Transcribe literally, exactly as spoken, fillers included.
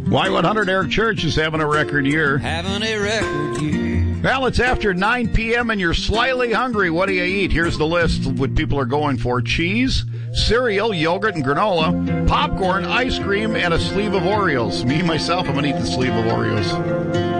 Y one hundred Eric Church is having a record year. Having a record year. Well, it's after nine p.m. and you're slightly hungry. What do you eat? Here's the list of what people are going for. Cheese, cereal, yogurt, and granola, popcorn, ice cream, and a sleeve of Oreos. Me, myself, I'm going to eat the sleeve of Oreos.